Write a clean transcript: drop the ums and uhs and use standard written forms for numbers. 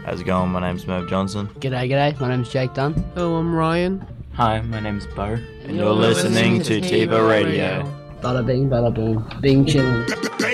How's it going? My name's Merv Johnson. G'day, g'day. My name's Jake Dunn. Hello, I'm Ryan. Hi, my name's Bo. And you're listening to Tiva Radio. Bada bing, bada boom. Bing chilling.